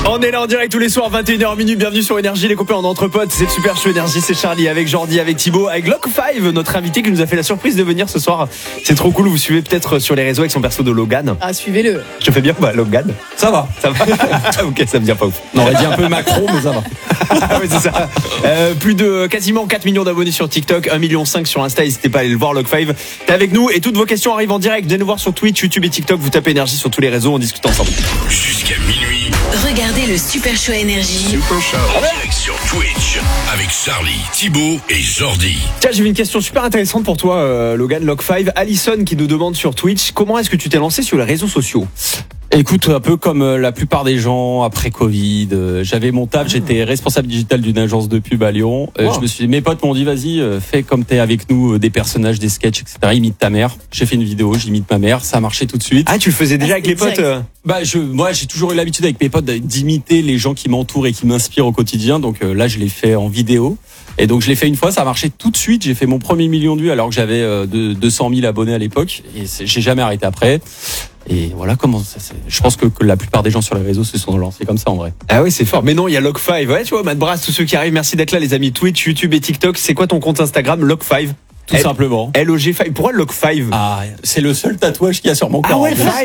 On est là en direct tous les soirs, 21h minuit. Bienvenue sur Énergie, les copains en entre potes. C'est le Super Show Énergie, c'est Charlie avec Jordi, avec Thibaut, avec Lock5, notre invité qui nous a fait la surprise de venir ce soir. C'est trop cool, vous suivez peut-être sur les réseaux avec son perso de Logan. Ah, suivez-le. Je fais bien, Logan. Ça va. Ok, ça me vient pas ouf. On aurait dit un peu Macron, mais ça va. Oui, c'est ça. Plus de quasiment 4 millions d'abonnés sur TikTok, 1,5 million sur Insta. N'hésitez pas à aller le voir, Lock5. T'es avec nous et toutes vos questions arrivent en direct. Venez nous voir sur Twitch, YouTube et TikTok. Vous tapez Énergie sur tous les réseaux, on discute ensemble. Jusqu'à minuit. Regardez le Super Show Énergie. Super Show. En direct sur Twitch. Avec Charlie, Thibaut et Jordi. Tiens, j'ai une question super intéressante pour toi, Logan, Lock5. Alison qui nous demande sur Twitch, comment est-ce que tu t'es lancé sur les réseaux sociaux ? Écoute, un peu comme la plupart des gens après Covid, j'avais mon taf, j'étais responsable digital d'une agence de pub à Lyon. Wow. Je me suis dit, mes potes m'ont dit, vas-y, fais comme t'es avec nous, des personnages, des sketchs, etc. Imite ta mère. J'ai fait une vidéo, j'imite ma mère, ça a marché tout de suite. Ah, tu le faisais déjà avec les potes Moi, j'ai toujours eu l'habitude avec mes potes d'imiter les gens qui m'entourent et qui m'inspirent au quotidien. Donc là, je l'ai fait en vidéo. Et donc je l'ai fait une fois, ça a marché tout de suite. J'ai fait mon premier million de vues alors que j'avais 200 000 abonnés à l'époque. Et j'ai jamais arrêté après. Et voilà comment ça. Je pense que la plupart des gens sur les réseaux se sont lancés comme ça en vrai. Ah oui, c'est fort. Mais non, il y a Lock5. Ouais, tu vois, Matt Brass, tous ceux qui arrivent, merci d'être là, les amis. Twitch, YouTube et TikTok. C'est quoi ton compte Instagram, Lock5? Tout simplement. LOG5. Pourquoi Lock5? Ah, c'est le seul tatouage qu'il y a sur mon corps. Ah ouais, 5.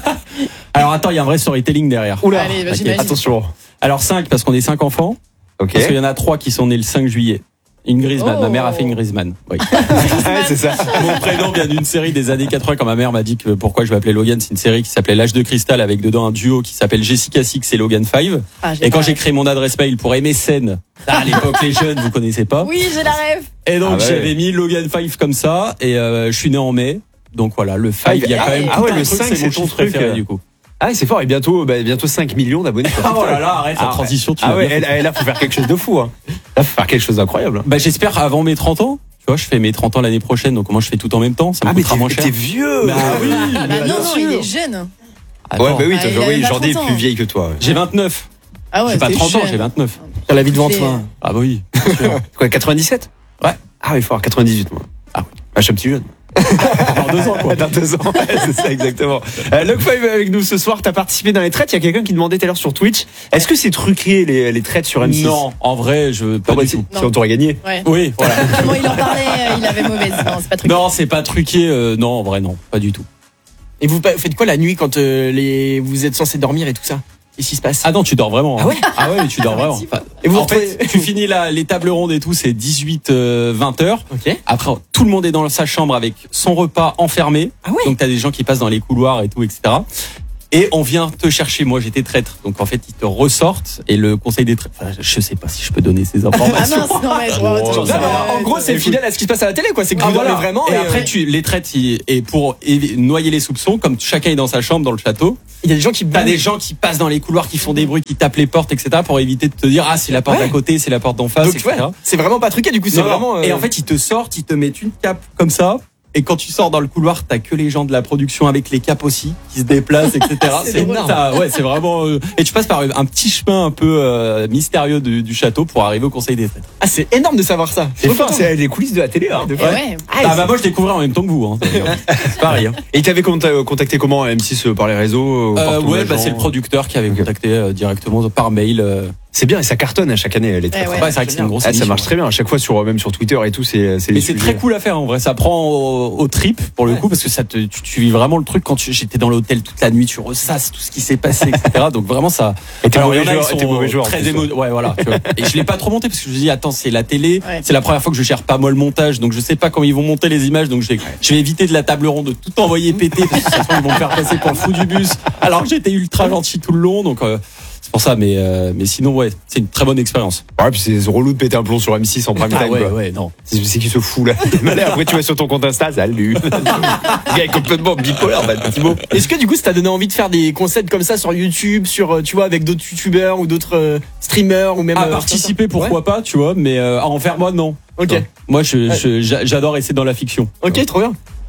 Alors attends, il y a un vrai storytelling derrière. Oula, Allez, vas-y, ok, vas-y. attention. Alors 5 parce qu'on est 5 enfants. Ok. Parce qu'il y en a 3 qui sont nés le 5 juillet. Une Griezmann. Oh. Ma mère a fait une Griezmann. Oui. Ouais, c'est ça. Mon prénom vient d'une série des années 80 quand ma mère m'a dit que pourquoi je m'appelais Logan. C'est une série qui s'appelait L'âge de cristal avec dedans un duo qui s'appelle Jessica Six et Logan 5. Ah, Et quand j'ai créé mon adresse mail pour MSN, à l'époque les jeunes vous connaissez pas. Oui, j'ai la rêve. Et donc Ah ouais. j'avais mis Logan 5 comme ça et je suis né en mai. Donc voilà, le 5, il y a quand même ah tout ouais, un le truc, 5, c'est c'est mon ton chiffre truc. préféré du coup. Ah, c'est fort. Et bientôt 5 millions d'abonnés sur Ah TikTok. oh là là, arrête la Ah, transition, tu Ah vas ouais, bien. là, faut faire quelque chose de fou. Hein. Là, faut faire quelque chose d'incroyable. Bah j'espère avant mes 30 ans. Tu vois, je fais mes 30 ans l'année prochaine, donc moi je fais tout en même temps, ça me Ah, mais coûtera moins cher. t'es vieux. Bah oui, Ah, mais bah bien non, sûr. il est jeune. Attends, Ouais, bah oui, Ah, il a oui, pas Jordi est 30 ans. plus vieille que toi. Ouais. J'ai 29. Ah ouais, J'ai pas t'es 30 ans, jeune. j'ai 29. T'as la vie devant C'est- toi. Ah bah oui. Quoi, 97? Ouais. Ah oui, il faut avoir 98, moi. Ah oui. Ah, je suis un petit jeune. Dans 2 ans quoi. Dans 2 ans, ouais, c'est ça exactement. Lock5 avec nous ce soir, t'as participé dans les traites. Il y a quelqu'un qui demandait tout à l'heure sur Twitch. Est-ce que c'est truqué les traites sur M6? Non, en vrai, je pas Ah, bah, du tout. si on t'aurait gagné. Ouais. Oui, voilà. Comment il en parlait, il avait mauvaise. Non, c'est pas truc. Non, c'est pas truqué. Non, en vrai, non, pas du tout. Et vous faites quoi la nuit quand vous êtes censé dormir et tout ça? Qu'est-ce qui se passe? Ah non, tu dors vraiment. Ah ouais? Ah ouais, tu dors vraiment. Enfin, Et vous en fait, tu finis les tables rondes et tout, c'est 18-20 heures. Ok. Après, tout le monde est dans sa chambre avec son repas enfermé. Ah ouais? Donc t'as des gens qui passent dans les couloirs et tout, etc. Et on vient te chercher. Moi, j'étais traître. Donc en fait, ils te ressortent et le conseil des traîtres. Enfin, je sais pas si je peux donner ces Ah informations. mince, non, mais je vois. Oh, toujours non, ça. En gros, c'est fidèle à ce qui se passe à la télé, quoi. C'est que Ah, vous dormez voilà. vraiment. Et après, les traites, et pour noyer les soupçons, comme chacun est dans sa chambre, dans le château, il y a des gens qui t'as bougent. des gens qui passent dans les couloirs, qui font des bruits, qui tapent les portes, etc. pour éviter de te dire, ah, c'est la porte Ouais. d'à côté, c'est la porte d'en face, Donc, etc. ouais, c'est vraiment pas truqué, du coup, c'est Non, vraiment. Et en fait, ils te sortent, ils te mettent une cape comme ça. Et quand tu sors dans le couloir, t'as que les gens de la production avec les capes aussi, qui se déplacent, etc. C'est énorme. Ouais, c'est vraiment. Et tu passes par un petit chemin un peu mystérieux du château pour arriver au conseil des traîtres. Ah, c'est énorme de savoir ça. C'est fort, c'est les coulisses de la télé. Hein. Eh ouais. Ah bah moi je découvrais en même temps que vous. Hein. C'est pareil. Hein. Et il t'avait contacté comment, M6, par les réseaux par ton Ouais, bah agent c'est le producteur qui avait contacté directement par mail. C'est bien et ça cartonne à chaque année les traites. Ouais. Ouais, c'est vrai que c'est une grosse Ah, ça émission. marche très bien à chaque fois même sur Twitter et tout, c'est Mais les c'est sujets. très cool à faire en vrai. Ça prend au trip pour le coup parce que tu vis vraiment le truc quand j'étais dans l'hôtel toute la nuit, tu ressasses tout ce qui s'est passé, etc. Donc vraiment ça. Et t'es Alors, mauvais il y en a, joueur, ils et t'es sont mauvais joueur, en très plus, ouais, voilà. Tu vois. Et je l'ai pas trop monté parce que je me dis attends c'est la télé, Ouais. c'est la première fois que je gère pas moi le montage, donc je sais pas comment ils vont monter les images, donc je vais éviter de la table ronde de tout envoyer péter parce que de toute façon ils vont me faire passer pour le fou du bus. Alors que j'étais ultra gentil tout le long, donc. C'est pour ça, mais sinon, ouais, c'est une très bonne expérience. Ouais, puis c'est relou de péter un plomb sur M6 en prime time. quoi. ouais, non. C'est qui se fout là. Après tu vas sur ton compte Insta, salut. Le gars est complètement bipolaire, bah, Thibaut. Est-ce que du coup, ça t'a donné envie de faire des concepts comme ça sur YouTube, tu vois, avec d'autres youtubeurs ou d'autres streamers ou même. À participer, pourquoi pas, tu vois, mais à en faire moi, non. Ok. Tu vois. Moi, j'adore essayer dans la fiction. Ok, trop bien.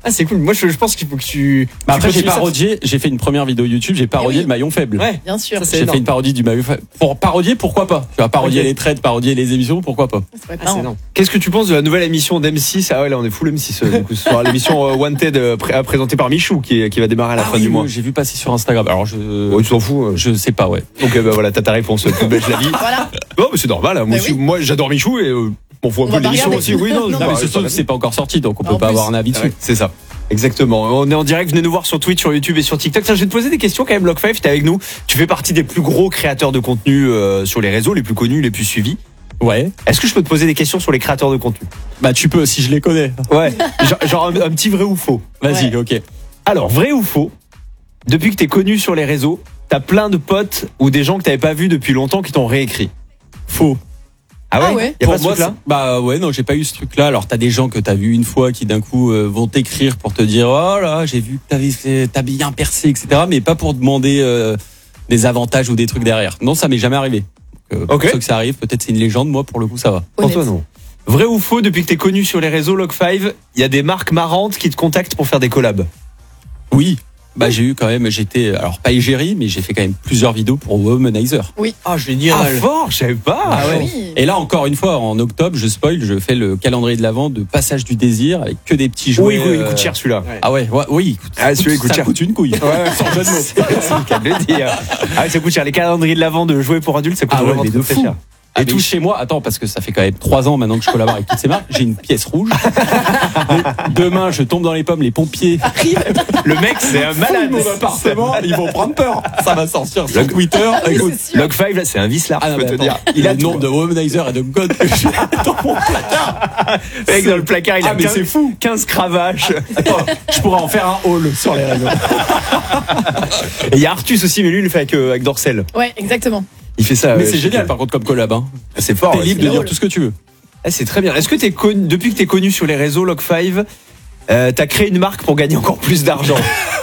Ah, c'est cool. Moi, je pense qu'il faut que tu. Après, tu continues ça. j'ai fait une première vidéo YouTube, j'ai parodié oui. le maillon faible. Ouais. Bien sûr. Ça, c'est J'ai énorme. fait une parodie du maillon faible. Pour parodier, pourquoi pas? Tu vas parodier Ok. les traites, parodier les émissions, pourquoi pas? Ça pourrait être Ah, c'est marrant. énorme. Qu'est-ce que tu penses de la nouvelle émission d'M6? Ah ouais, là on est full M6 du coup ce soir. L'émission Wanted présentée par Michou qui va démarrer à la fin du mois. J'ai vu passer sur Instagram. Alors Ouais, tu t'en fous. je sais pas, ouais. Donc bah voilà, t'as ta réponse. Tout bête, je la vis. Voilà. Non, mais c'est normal. Moi, Mais aussi, oui. moi j'adore Michou et on voit un On peu va pas l'émission regarder. aussi. Oui, non, Non, Non, mais bah, surtout que c'est pas encore sorti, donc on peut En pas plus. avoir un avis dessus. Ouais, c'est ça. Exactement. On est en direct. Venez nous voir sur Twitch, sur YouTube et sur TikTok. Tiens, je vais te poser des questions quand même. Lock5, t'es avec nous. Tu fais partie des plus gros créateurs de contenu sur les réseaux, les plus connus, les plus suivis. Ouais. Est-ce que je peux te poser des questions sur les créateurs de contenu? Bah, tu peux, si je les connais. Ouais. Genre un petit vrai ou faux. Vas-y, ok. Alors, vrai ou faux? Depuis que t'es connu sur les réseaux, t'as plein de potes ou des gens que t'avais pas vus depuis longtemps qui t'ont réécrit. Faux. Ah ouais. Y a Pour pas ce moi, truc-là? bah ouais, non, j'ai pas eu ce truc-là. Alors t'as des gens que t'as vu une fois qui d'un coup vont t'écrire pour te dire oh là, j'ai vu que t'as bien percé, etc. Mais pas pour demander des avantages ou des trucs derrière. Non, ça m'est jamais arrivé. Pour Ok. ceux que ça arrive, peut-être c'est une légende. Moi, pour le coup, ça va. Pour Honnête. toi, non. Vrai ou faux, depuis que t'es connu sur les réseaux Lock5, il y a des marques marrantes qui te contactent pour faire des collabs. Oui. Bah j'ai eu quand même, j'étais alors pas égérie, mais j'ai fait quand même plusieurs vidéos pour Womanizer. Ah, génial. Ah fort, je savais pas. Ah ouais. Oui. Et là encore une fois, en octobre, je spoil, je fais le calendrier de l'Avent de Passage du Désir avec que des petits jouets. Oui, il coûte cher celui-là. Ah ouais, oui. Ah, celui-là, il coûte ça cher. coûte une couille. Ouais, sans jeu de mots. C'est le cas de le dire. Ah ouais, ça coûte cher. Les calendriers de l'avant de jouets pour adultes, ça coûte Ah ouais, vraiment mais de très fou. cher. Et Et tout tout chez moi, attends, parce que ça fait quand même 3 ans maintenant que je collabore avec toutes ces marques, j'ai une pièce rouge. Demain, je tombe dans les pommes, les pompiers arrivent, Le mec, c'est un malade. mon appartement, ils vont prendre peur. Ça va sortir sur Le- Twitter. Écoute, C'est sûr. Lock5, là, c'est un vice là, ah non, je peux mais te dire. attends, Il a le tout. nombre de Womanizer et de God que j'ai dans mon placard. Le mec, dans le placard, il a Ah, mais 15, c'est fou. 15 cravaches. Attends, je pourrais en faire un haul sur les réseaux. Et il y a Artus aussi, mais lui, il le fait avec Dorcel. Ouais, exactement. Il fait ça. Mais c'est génial par contre comme collab. Hein. C'est fort. T'es ouais, libre c'est de dire drôle. tout ce que tu veux. Ah, c'est très bien. Est-ce que depuis que t'es connu sur les réseaux Lock5, t'as créé une marque pour gagner encore plus d'argent?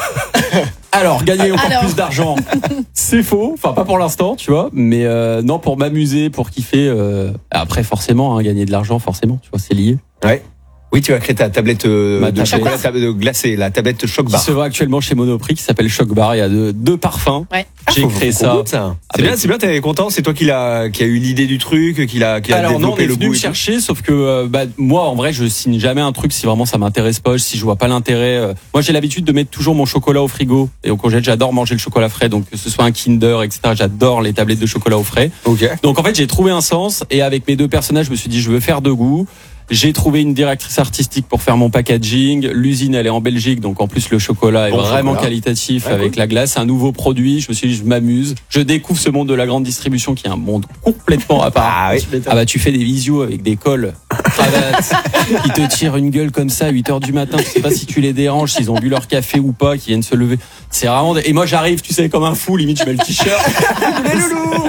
Alors, gagner encore Alors. plus d'argent, c'est faux. Enfin, pas pour l'instant, tu vois. Mais non, pour m'amuser, pour kiffer. Après, forcément, hein, gagner de l'argent, forcément, tu vois, c'est lié. Ouais. Oui, tu as créé ta tablette Ma de tablette. chocolat de glacé, la tablette Choc Qui Bar. se vend actuellement chez Monoprix, qui s'appelle Choc Bar. Il y a deux parfums. Ouais. J'ai créé ça. C'est Ah, bien, bah, c'est bien, t'es content, c'est toi qui a eu l'idée du truc, qui a Alors non, on développé est le venu goût. me et tout. chercher, sauf que moi, en vrai, je signe jamais un truc si vraiment ça m'intéresse pas, si je vois pas l'intérêt. Moi, j'ai l'habitude de mettre toujours mon chocolat au frigo et au congèle. J'adore manger le chocolat frais, donc que ce soit un Kinder, etc. J'adore les tablettes de chocolat au frais. Ok. Donc en fait, j'ai trouvé un sens et avec mes deux personnages, je me suis dit, je veux faire de goût. J'ai trouvé une directrice artistique pour faire mon packaging. L'usine, elle est en Belgique, donc en plus le chocolat est Bon vraiment chocolat. qualitatif Ouais, avec cool. la glace. C'est un nouveau produit. Je me suis dit, je m'amuse. Je découvre ce monde de la grande distribution qui est un monde complètement à part. Ah oui. Ah bah tu fais des visios avec des cols, cravates, qui te tirent une gueule comme ça à 8h du matin. Tu sais pas si tu les déranges, s'ils ont bu leur café ou pas, qui viennent se lever. C'est vraiment. Et moi j'arrive, tu sais, comme un fou, limite je mets le t-shirt. Les loulous,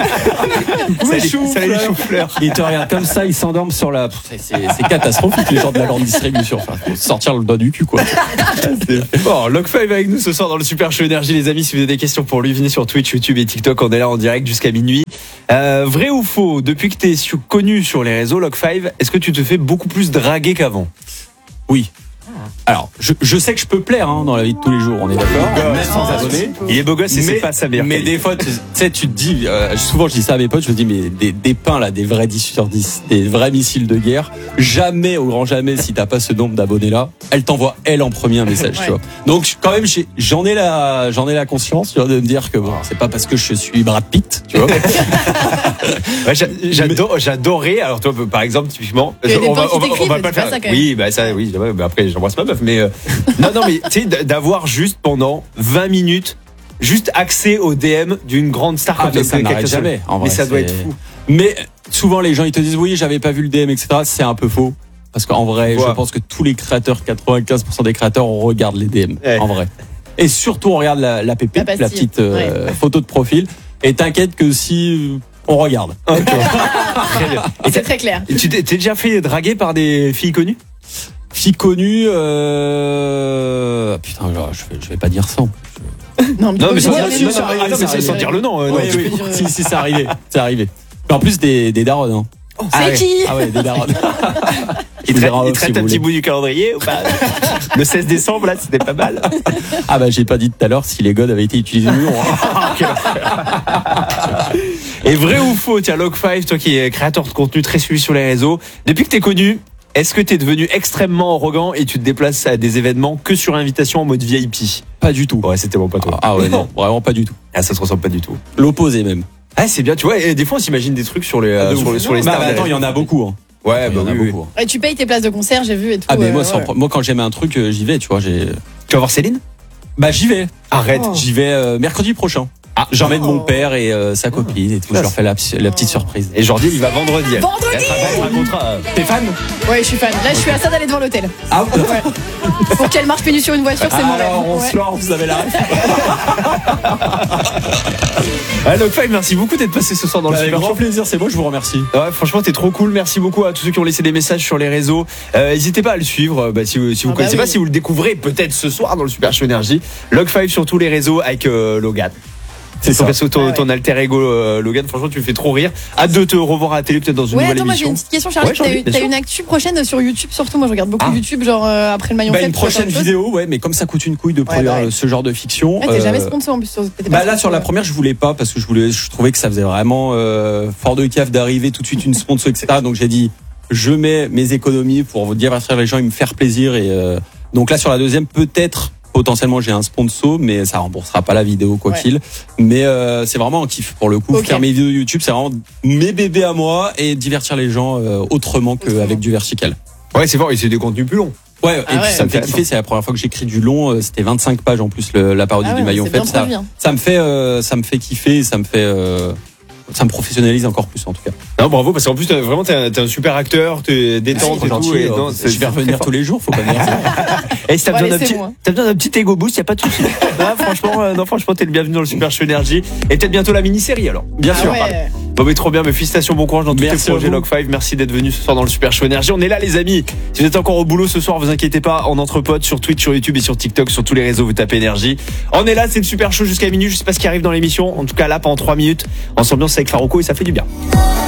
Salut les choux-fleurs. ils te regardent comme ça, ils s'endorment sur la. C'est catastrophique les gens de la grande distribution. Enfin, faut sortir le doigt du cul quoi. Bon, Lock5 avec nous ce soir dans le Super Show Énergie, les amis. Si vous avez des questions pour lui, venez sur Twitch, YouTube et TikTok. On est là en direct jusqu'à minuit. Vrai ou faux, depuis que t'es connu sur les réseaux Lock5, est-ce que tu te fais beaucoup plus draguer qu'avant? Oui. Alors, je sais que je peux plaire hein, dans la vie de tous les jours, on est d'accord. Même sans abonnés. Il est beau gosse et c'est pas sa meilleure Mais qualité. des fois, tu sais, tu te dis, souvent je dis ça à mes potes, je me dis, mais des pains là, des vrais 10 sur 10, des vrais missiles de guerre, jamais, au grand jamais, si t'as pas ce nombre d'abonnés là, elle t'envoie elle en premier un message, Ouais. tu vois. Donc quand même, j'en ai la conscience, tu vois, de me dire que bon, c'est pas parce que je suis Brad Pitt, tu vois. Ouais, j'adorais. Alors toi, par exemple, typiquement, Il y a des gens qui t'écrivent, pas mais le tu fais faire. ça quand même. Oui, bah ça, oui. Bah après, j'embrasse ma meuf, mais non, mais tu sais, d'avoir juste pendant 20 minutes, juste accès au DM d'une grande star Ah, comme mais ça quelqu'un n'arrête seul. jamais. En Mais vrai, ça doit c'est- être fou. Mais souvent les gens ils te disent oui, j'avais pas vu le DM, etc. C'est un peu faux. Parce qu'en vrai, Ouais. je pense que tous les créateurs, 95% des créateurs, on regarde les DM. Ouais. En vrai. Et surtout, on regarde la pépite, La la pastille. petite photo de profil. Et t'inquiète que si on regarde. Ok. Très bien. C'est très clair. Et tu t'es déjà fait draguer par des filles connues? Fille connue, putain, je vais pas dire ça. Non, Non, mais tu peux sans dire dire- les non, noms. non, mais attends, mais sans dire le nom. non, Oui, tu oui. peux- Si, c'est arrivé. C'est arrivé. Mais en plus des darons. Hein. Ah C'est ouais. qui Ah ouais, des darons. Il vous verra traite off, si un vous petit voulez. bout du calendrier ou pas? Le 16 décembre, là, c'était pas mal. Ah bah j'ai pas dit tout à l'heure si les godes avaient été utilisés ou non. Et vrai ou faux, tiens, Log5, toi qui es créateur de contenu très suivi sur les réseaux, depuis que t'es connu, est-ce que t'es devenu extrêmement arrogant et tu te déplaces à des événements que sur invitation en mode VIP? Pas du tout. Ouais, c'était bon, pas toi. Ah ouais, non, vraiment pas du tout. Ah, ça se ressemble pas du tout. L'opposé même. Ah, c'est bien, tu vois, et des fois on s'imagine des trucs sur les, Ah, de sur ouf. les, sur les Bah, stars. attends, il y en a beaucoup. Hein. Ouais, Il y bah en a oui, oui. beaucoup. Et tu payes tes places de concert, j'ai vu et tout. Ah mais moi, ouais. moi quand j'aime un truc, j'y vais, tu vois. Tu vas voir Céline? Bah j'y vais. Arrête. Oh. J'y vais mercredi prochain. Ah, J'emmène Oh. mon père et sa copine et tout. Je leur fais la petite surprise. Et Jordi, il va vendredi. Vendredi Elle racontera. T'es fan? Ouais, je suis fan. Là, je suis à ça d'aller devant l'hôtel. Ah Ouais. Pour qu'elle marche pénue sur une voiture, c'est mon rêve. alors on Ouais. se lance, vous avez la ref. Ah, Log5, merci beaucoup d'être passé ce soir dans le Avec Super grand Show. plaisir, c'est moi, je vous remercie. Ouais, franchement, t'es trop cool. Merci beaucoup à tous ceux qui ont laissé des messages sur les réseaux. N'hésitez pas à le suivre. Si vous Ah bah connaissez pas, oui. si vous le découvrez peut-être ce soir dans le Super Show Énergie. Log5 sur tous les réseaux avec Logan. C'est ça. Ton alter ego Logan. Franchement, tu me fais trop rire. Hâte de te revoir à la télé peut-être dans une Ouais, nouvelle attends, moi j'ai émission. une petite question, Charlie. Ouais, Charlie, bien T'as sûr. une actu prochaine sur YouTube, surtout. Moi, je regarde beaucoup Ah. YouTube, genre après le maillon Bah, faible. une prochaine vidéo, ouais, mais comme ça coûte une couille de produire bah ouais. ce genre de fiction. Ouais, t'es jamais sponsor en plus. T'étais pas Bah là sponsor, sur la ouais. première je voulais pas parce que je trouvais que ça faisait vraiment fort de caf d'arriver tout de suite une sponsor etc. Donc j'ai dit je mets mes économies pour vous divertir les gens et me faire plaisir et donc là sur la deuxième peut-être potentiellement j'ai un sponsor mais ça remboursera pas la vidéo quoi Ouais. qu'il. Mais c'est vraiment un kiff pour le coup. Ok. Faire mes vidéos YouTube c'est vraiment mes bébés à moi et divertir les gens autrement qu'avec du vertical. Ouais, c'est fort. Et c'est des contenus plus longs. Ouais, et Ah puis ouais. ça me fait Intéressant. kiffer, c'est la première fois que j'écris du long, c'était 25 pages en plus la parodie Ah ouais, du maillon c'est bien faible, produit, hein. ça me fait kiffer, ça me professionnalise encore plus en tout cas. Non, bravo, parce qu'en plus, vraiment, t'es un super acteur, t'es détente et tout. Et non, je vais revenir tous les jours, faut pas me dire ça. Et si t'as Ouais, besoin d'un laissez petit, moi. t'as besoin d'un petit ego boost, y a pas de souci. Franchement, t'es le bienvenu dans le Super Show Énergie. Et peut-être bientôt la mini-série alors. Bien Ah sûr. ouais. Bon, mais trop bien, mais félicitations, bon courage dans tous tes Merci à projets vous. Log5. Merci d'être venu ce soir dans le Super Show Énergie. On est là, les amis. Si vous êtes encore au boulot ce soir, vous inquiétez pas, on entre potes sur Twitch, sur YouTube et sur TikTok, sur tous les réseaux, vous tapez Énergie. On est là, c'est le Super Show jusqu'à minuit. Je sais pas ce qui arrive dans l'émission. En tout cas, là, pendant 3 minutes, on s'ambiance avec Farouko et ça fait du bien.